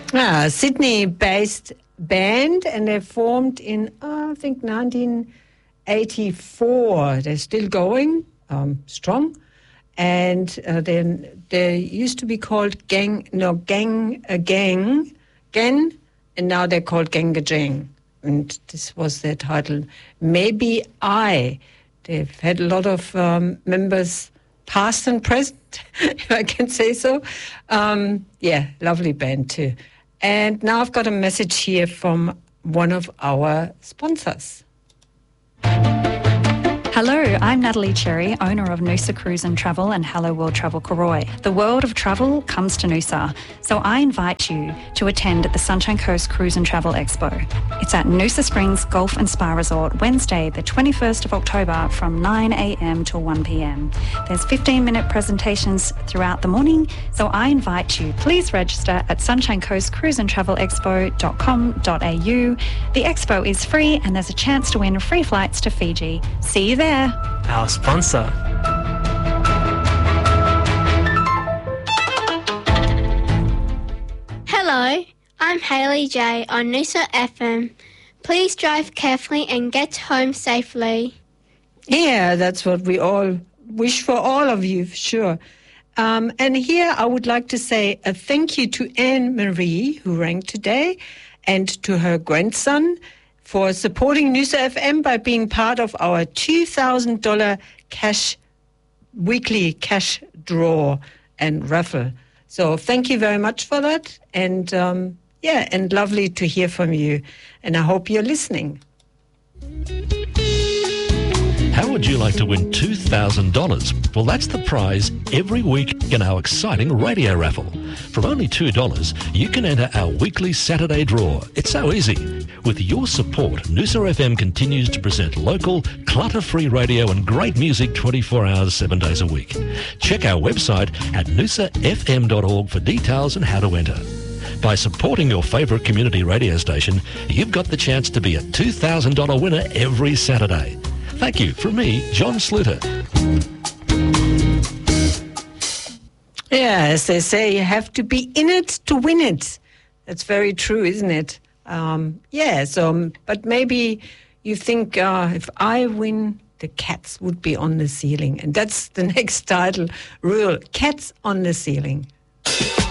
Sydney-based band, and they formed in, I think, 1984. They're still going, strong. And then they used to be called Gang, and now they're called Gengajeng. And this was their title, Maybe I. They've had a lot of members, past and present, if I can say so. Lovely band too. And now I've got a message here from one of our sponsors. Hello, I'm Natalie Cherry, owner of Noosa Cruise and Travel and Hello World Travel Koroi. The world of travel comes to Noosa, so I invite you to attend the Sunshine Coast Cruise and Travel Expo. It's at Noosa Springs Golf and Spa Resort, Wednesday, the 21st of October from 9 a.m. till 1 p.m. There's 15-minute presentations throughout the morning, so I invite you. Please register at sunshinecoastcruiseandtravelexpo.com.au. The expo is free and there's a chance to win free flights to Fiji. See you there. Our sponsor. Hello, I'm Hayley J on Noosa FM. Please drive carefully and get home safely. Yeah, that's what we all wish for all of you, for sure. And here I would like to say a thank you to Anne-Marie, who rang today, and to her grandson, for supporting Noosa FM by being part of our $2,000 weekly cash draw and raffle. So thank you very much for that. And and lovely to hear from you. And I hope you're listening. How would you like to win $2,000? Well, that's the prize every week in our exciting radio raffle. For only $2, you can enter our weekly Saturday draw. It's so easy. With your support, Noosa FM continues to present local, clutter-free radio and great music 24 hours, 7 days a week. Check our website at noosafm.org for details and how to enter. By supporting your favourite community radio station, you've got the chance to be a $2,000 winner every Saturday. Thank you from me, John Sluter. Yeah, as they say, you have to be in it to win it. That's very true, isn't it? But maybe you think if I win, the cats would be on the ceiling. And that's the next title, Rule, Cats on the Ceiling.